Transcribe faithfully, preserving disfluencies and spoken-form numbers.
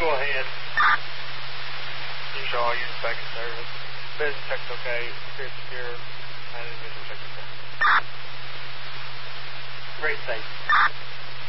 Go ahead. You show all units back in service. Business check's okay. Secure, secure. And initial check is okay. Great, thanks.